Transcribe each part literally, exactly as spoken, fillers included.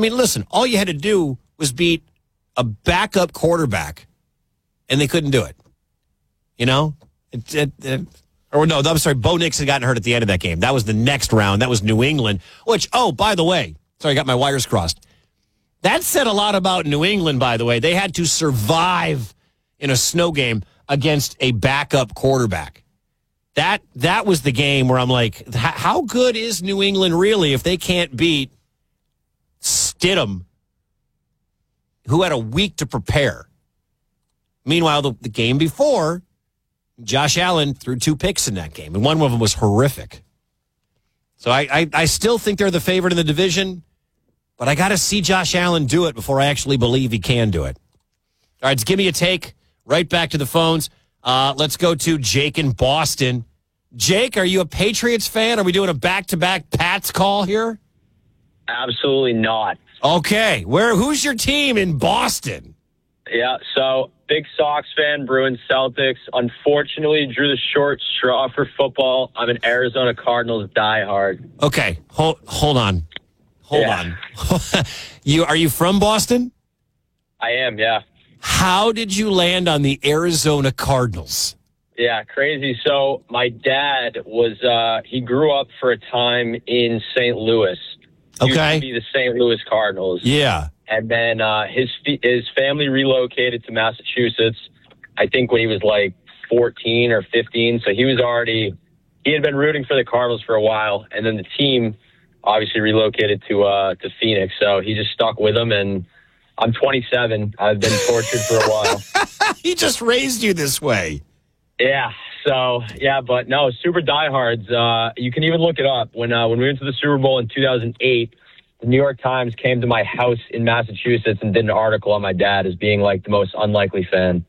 mean, listen, all you had to do was beat a backup quarterback, and they couldn't do it. You know? It, it, it, or no, I'm sorry, Bo Nix had gotten hurt at the end of that game. That was the next round. That was New England, which, oh, by the way, sorry, I got my wires crossed. That said a lot about New England, by the way. They had to survive in a snow game against a backup quarterback. That that was the game where I'm like, how good is New England really if they can't beat Stidham, who had a week to prepare? Meanwhile, the, the game before, Josh Allen threw two picks in that game, and one of them was horrific. So I, I, I still think they're the favorite in the division, but I got to see Josh Allen do it before I actually believe he can do it. All right, so give me a take. Right back to the phones. Uh, let's go to Jake in Boston. Jake, are you a Patriots fan? Are we doing a back-to-back Pats call here? Absolutely not. Okay. Where? Who's your team in Boston? Yeah, so big Sox fan, Bruins, Celtics. Unfortunately, drew the short straw for football. I'm an Arizona Cardinals diehard. Okay. Hold, hold on. Hold Yeah. on. you Are you from Boston? I am, yeah. How did you land on the Arizona Cardinals? Yeah, crazy. So my dad was, uh, he grew up for a time in Saint Louis. He Okay. used to be the Saint Louis Cardinals. Yeah. And then uh, his his family relocated to Massachusetts, I think when he was like fourteen or fifteen. So he was already, he had been rooting for the Cardinals for a while. And then the team obviously relocated to uh, to Phoenix. So he just stuck with them. And I'm twenty-seven. I've been tortured for a while. He just raised you this way. Yeah. So, yeah, but no, super diehards. Uh, you can even look it up. When uh, when we went to the Super Bowl in two thousand eight, the New York Times came to my house in Massachusetts and did an article on my dad as being like the most unlikely fan.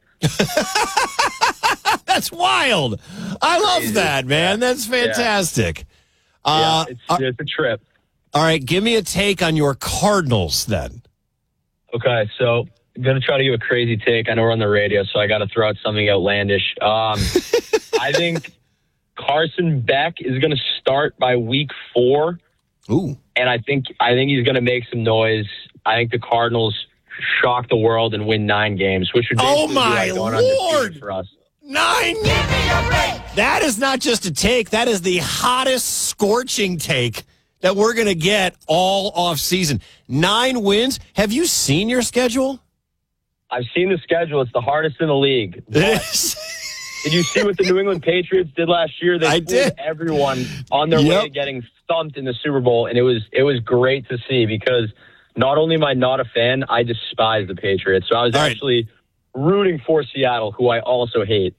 That's wild. I love Crazy. that, man. That's fantastic. Uh, yeah, it's, uh, it's a trip. all right, give me a take on your Cardinals then. Okay, so I'm going to try to give a crazy take. I know we're on the radio, so I got to throw out something outlandish. Um, I think Carson Beck is going to start by week four. Ooh. And I think I think he's going to make some noise. I think the Cardinals shock the world and win nine games, which would Oh, basically be my like going Lord. undefeated for us. Nine. Give me a break. That is not just a take. That is the hottest scorching take that we're going to get all off season. Nine wins. Have you seen your schedule? I've seen the schedule. It's the hardest in the league. But did you see what the New England Patriots did last year? They I fooled did. everyone on their Yep. way to getting thumped in the Super Bowl, and it was it was great to see because not only am I not a fan, I despise the Patriots. So I was All right. actually rooting for Seattle, who I also hate.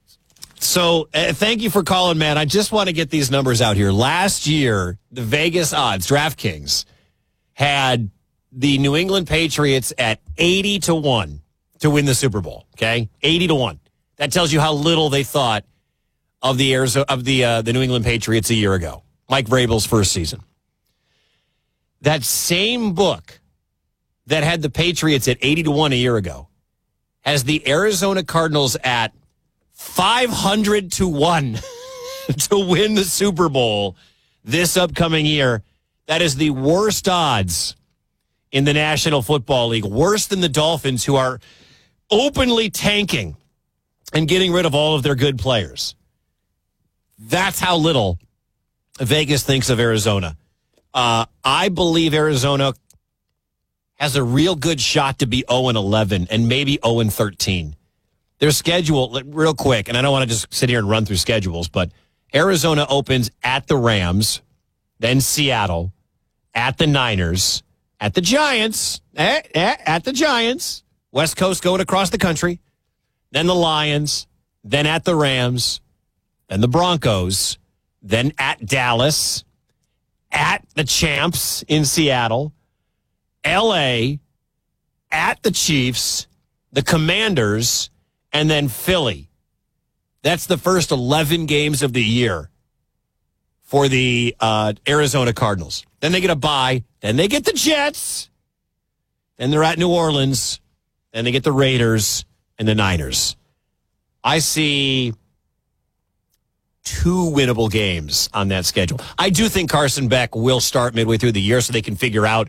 So uh, thank you for calling, man. I just want to get these numbers out here. Last year, the Vegas odds, DraftKings, had the New England Patriots at eighty to one to win the Super Bowl, okay? eighty to one. That tells you how little they thought of the Arizona, of the uh, the New England Patriots a year ago. Mike Vrabel's first season. That same book that had the Patriots at eighty to one a year ago has the Arizona Cardinals at five hundred to one to win the Super Bowl this upcoming year. That is the worst odds in the National Football League. Worse than the Dolphins, who are openly tanking and getting rid of all of their good players. That's how little Vegas thinks of Arizona. Uh, I believe Arizona has a real good shot to be oh and eleven and maybe oh and thirteen. Their schedule, real quick, and I don't want to just sit here and run through schedules, but Arizona opens at the Rams, then Seattle, at the Niners, at the Giants, eh, eh, at the Giants, West Coast going across the country, then the Lions, then at the Rams, then the Broncos, then at Dallas, at the Champs in Seattle, L A, at the Chiefs, the Commanders, and then Philly. That's the first eleven games of the year for the uh, Arizona Cardinals. Then they get a bye. Then they get the Jets. Then they're at New Orleans. Then they get the Raiders and the Niners. I see two winnable games on that schedule. I do think Carson Beck will start midway through the year so they can figure out